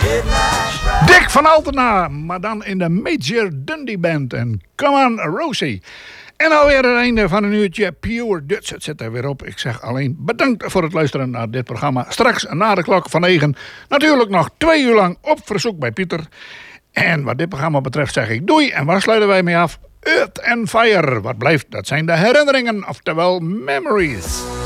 Dick van Altena, maar dan in de Major Dundee Band. En Come on Rosie. En alweer het einde van een uurtje Pure Dutch. Het zit er weer op. Ik zeg alleen bedankt voor het luisteren naar dit programma. Straks na de klok van 9. Natuurlijk nog 2 uur lang op verzoek bij Pieter. En wat dit programma betreft zeg ik doei. En waar sluiten wij mee af? Earth and Fire. Wat blijft, dat zijn de herinneringen, oftewel memories.